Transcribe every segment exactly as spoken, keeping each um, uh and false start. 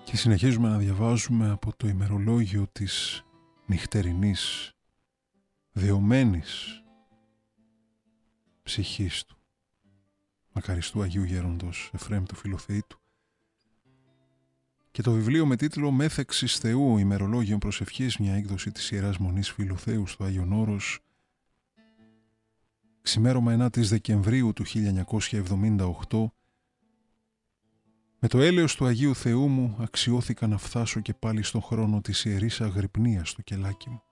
Και συνεχίζουμε να διαβάζουμε από το ημερολόγιο της νυχτερινής, δεωμένης ψυχής του, μακαριστού Αγίου Γέροντος Εφραίμ του Φιλοθεήτου, και το βιβλίο με τίτλο «Μέθεξης Θεού, ημερολόγιον προσευχής», μια έκδοση της Ιεράς Μονής Φιλοθέου στο Άγιον Όρος, ξημέρωμα ενάτης Δεκεμβρίου του χίλια εννιακόσια εβδομήντα οκτώ. Με το έλεος του Αγίου Θεού μου αξιώθηκα να φτάσω και πάλι στον χρόνο της ιερής αγρυπνίας στο κελάκι μου.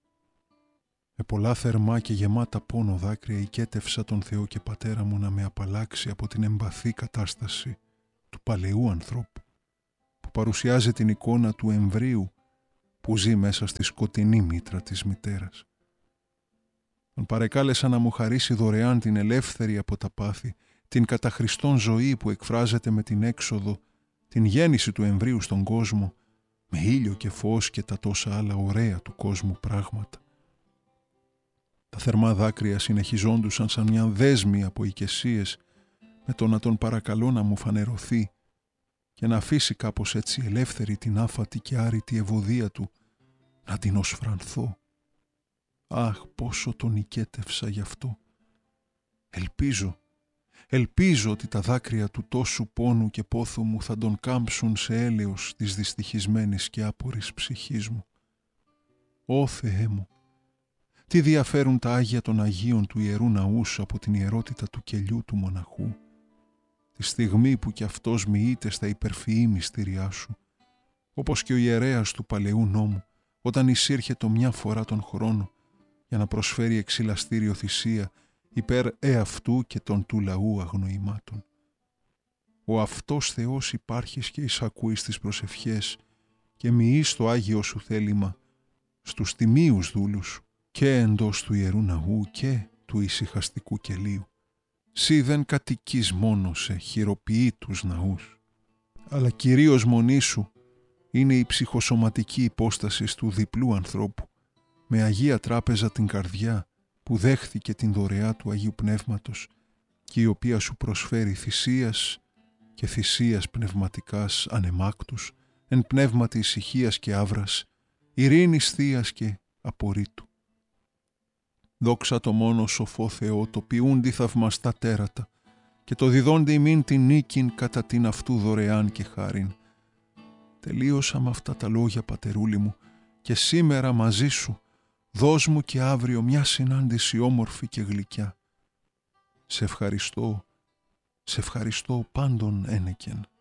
Με πολλά θερμά και γεμάτα πόνο δάκρυα οικέτευσα τον Θεό και Πατέρα μου να με απαλλάξει από την εμπαθή κατάσταση του παλαιού ανθρώπου, που παρουσιάζει την εικόνα του εμβρίου που ζει μέσα στη σκοτεινή μήτρα της μητέρας. Τον παρεκάλεσα να μου χαρίσει δωρεάν την ελεύθερη από τα πάθη, την κατά Χριστόν ζωή που εκφράζεται με την έξοδο, την γέννηση του εμβρίου στον κόσμο, με ήλιο και φως και τα τόσα άλλα ωραία του κόσμου πράγματα. Τα θερμά δάκρυα συνεχιζόντουσαν σαν μια δέσμη από οικεσίες, με το να τον παρακαλώ να μου φανερωθεί και να αφήσει κάπως έτσι ελεύθερη την άφατη και άρρητη ευωδία του, να την οσφρανθώ. Αχ, πόσο τον οικέτευσα γι' αυτό. Ελπίζω, ελπίζω ότι τα δάκρυα του τόσου πόνου και πόθου μου θα τον κάμψουν σε έλεος της δυστυχισμένης και άπορης ψυχής μου. Ω Θεέ μου, τι διαφέρουν τα Άγια των Αγίων του Ιερού Ναούς από την ιερότητα του κελιού του μοναχού, τη στιγμή που κι αυτός μοιείται στα υπερφυή μυστήριά σου, όπως και ο ιερέας του Παλαιού Νόμου, όταν εισήρχετο μια φορά τον χρόνο για να προσφέρει εξηλαστήριο θυσία υπέρ εαυτού και των του λαού αγνοημάτων. Ο αυτός Θεός υπάρχεις και εισακούεις τις προσευχές και μοιείς το Άγιο σου θέλημα στους τιμίους δούλους σου και εντός του Ιερού Ναού και του ησυχαστικού κελίου. Συ δεν κατοικείς μόνο σε χειροποιήτους ναούς, αλλά κυρίως μονή σου είναι η ψυχοσωματική υπόσταση του διπλού ανθρώπου, με Αγία Τράπεζα την καρδιά που δέχθηκε την δωρεά του Αγίου Πνεύματος και η οποία σου προσφέρει θυσίας και θυσίας πνευματικάς ανεμάκτους, εν πνεύματι ησυχίας και άβρας, ειρήνης θείας και απορρίτου. Δόξα το μόνο σοφό Θεό, το ποιούντι θαυμαστά τέρατα και το διδόντι ημίν την νίκην κατά την αυτού δωρεάν και χάριν. Τελείωσα με αυτά τα λόγια, πατερούλη μου, και σήμερα μαζί σου δώσ' μου και αύριο μια συνάντηση όμορφη και γλυκιά. Σε ευχαριστώ, σε ευχαριστώ πάντων ένεκεν.